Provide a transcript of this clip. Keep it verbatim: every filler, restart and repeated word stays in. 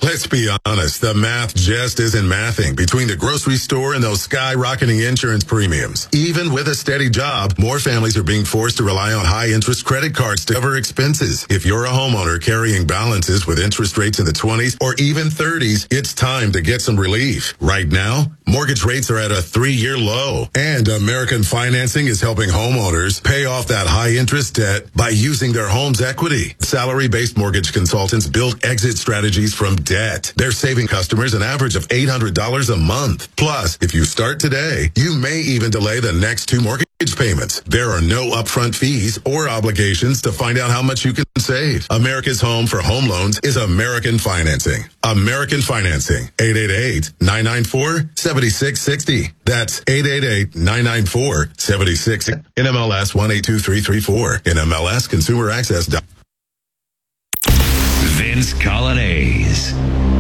Let's be honest, the math just isn't mathing between the grocery store and those skyrocketing insurance premiums. Even with a steady job, more families are being forced to rely on high-interest credit cards to cover expenses. If you're a homeowner carrying balances with interest rates in the twenties or even thirties, it's time to get some relief. Right now, mortgage rates are at a three-year low, and American Financing is helping homeowners pay off that high-interest debt by using their home's equity. Salary-based mortgage consultants build exit strategies from debt. They're saving customers an average of eight hundred dollars a month. Plus, if you start today, you may even delay the next two mortgage payments. There are no upfront fees or obligations to find out how much you can save. America's home for home loans is American Financing. American Financing. eight eight eight, nine nine four, seven six six zero. That's eight eight eight, nine nine four, seven six six zero. N M L S one eight two three three four. N M L S Consumer Access. Vince Colonnese.